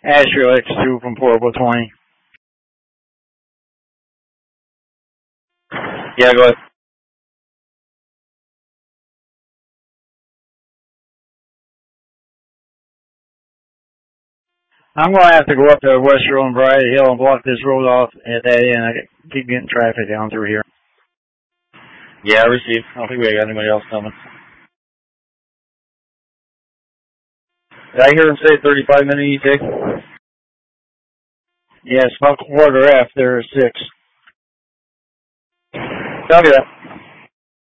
Astro X2 from Portable 20. Yeah, go ahead. I'm going to have to go up to West Road and Variety Hill and block this road off at that end. I keep getting traffic down through here. Yeah, I received. I don't think we got anybody else coming. Did I hear him say 35-minute ETA? Yeah, it's about quarter after 6. Copy that.